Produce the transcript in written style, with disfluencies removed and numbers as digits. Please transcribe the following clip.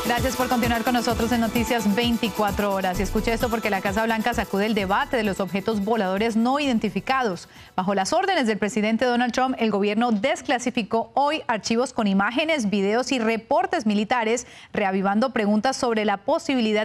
Gracias por continuar con nosotros en Noticias 24 Horas. Y escuche esto porque la Casa Blanca sacude el debate de los objetos voladores no identificados. Bajo las órdenes del presidente Donald Trump, el gobierno desclasificó hoy archivos con imágenes, videos y reportes militares, reavivando preguntas sobre la posibilidad